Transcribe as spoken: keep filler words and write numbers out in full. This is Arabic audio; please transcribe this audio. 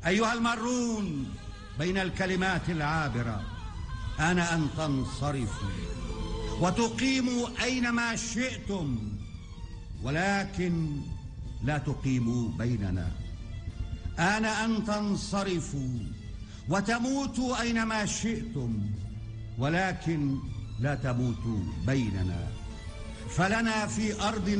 أيها المارون بين الكلمات العابرة، آن أن تنصرفوا وتقيموا أينما شئتم، ولكن لا تقيموا بيننا. آن أن تنصرفوا وتموتوا أينما شئتم، ولكن لا تموتوا بيننا. فلنا في أرض